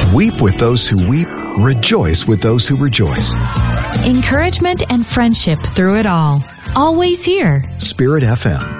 Weep with those who weep, rejoice with those who rejoice. Encouragement and friendship through it all. Always here. Spirit FM.